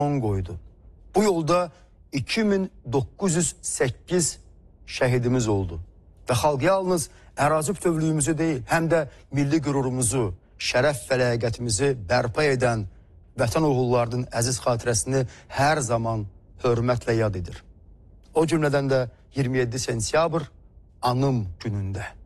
qoydu. Bu yolda 2908 şəhidimiz oldu. Və xalq yalnız ərazi bütövlüyümüzü deyil, həm də milli qürurumuzu, şərəf və ləyaqətimizi bərpa edən vətən oğullarının əziz xatirəsini hər zaman hörmətlə yad edir. O cümlədən də 27 sentyabr anım günündə.